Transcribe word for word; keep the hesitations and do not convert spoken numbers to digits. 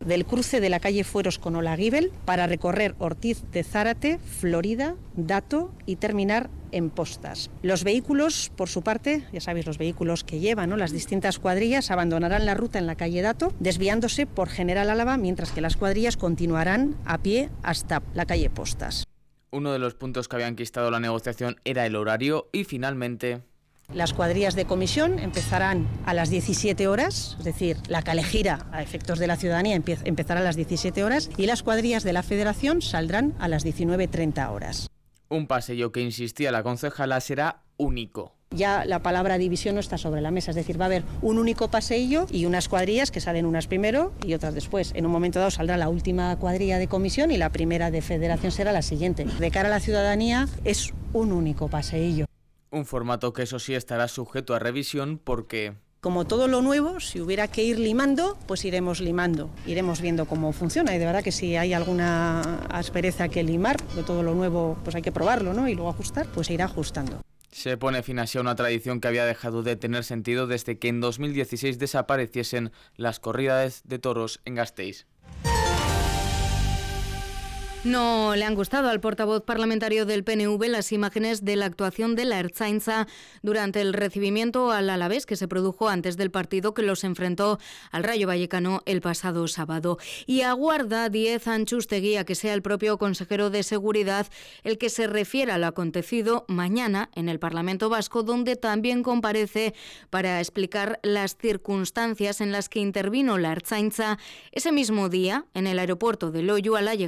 del cruce de la calle Fueros con Olaguíbel para recorrer Ortiz de Zárate, Florida, Dato y terminar en Postas. Los vehículos, por su parte, ya sabéis, los vehículos que llevan, ¿no?, las distintas cuadrillas abandonarán la ruta en la calle Dato, desviándose por General Álava, mientras que las cuadrillas continuarán a pie hasta la calle Postas. Uno de los puntos que había enquistado la negociación era el horario y finalmente... Las cuadrillas de comisión empezarán a las diecisiete horas, es decir, la calejira a efectos de la ciudadanía empezará a las diecisiete horas y las cuadrillas de la federación saldrán a las diecinueve treinta horas. Un pasillo que, insistía la concejala, será único. Ya la palabra división no está sobre la mesa, es decir, va a haber un único pasillo y unas cuadrillas que salen unas primero y otras después. En un momento dado saldrá la última cuadrilla de comisión y la primera de federación será la siguiente. De cara a la ciudadanía es un único pasillo. Un formato que, eso sí, estará sujeto a revisión porque... Como todo lo nuevo, si hubiera que ir limando, pues iremos limando, iremos viendo cómo funciona y de verdad que si hay alguna aspereza que limar, de todo lo nuevo pues hay que probarlo, ¿no?, y luego ajustar, pues se irá ajustando. Se pone fin así a una tradición que había dejado de tener sentido desde que en dos mil dieciséis desapareciesen las corridas de toros en Gasteiz. No le han gustado al portavoz parlamentario del P N V las imágenes de la actuación de la Ertzaintza durante el recibimiento al Alavés que se produjo antes del partido que los enfrentó al Rayo Vallecano el pasado sábado. Y aguarda Díez Antxustegui a que sea el propio consejero de Seguridad el que se refiera a lo acontecido mañana en el Parlamento Vasco, donde también comparece para explicar las circunstancias en las que intervino la Ertzaintza ese mismo día en el aeropuerto de Loiu a la llegada